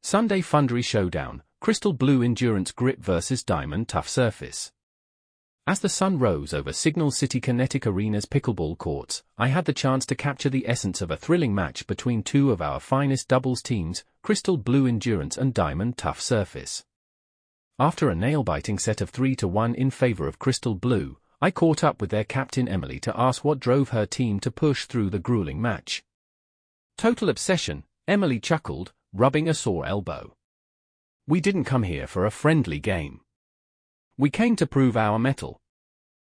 Sunday Fundery Showdown, Crystal Blue Endurance Grip vs Diamond Tough Surface. As the sun rose over Signal City Kinetic Arena's pickleball courts, I had the chance to capture the essence of a thrilling match between two of our finest doubles teams, Crystal Blue Endurance and Diamond Tough Surface. After a nail-biting set of 3-1 in favor of Crystal Blue, I caught up with their captain Emily to ask what drove her team to push through the grueling match. "Total obsession," Emily chuckled, rubbing a sore elbow. "We didn't come here for a friendly game. We came to prove our mettle."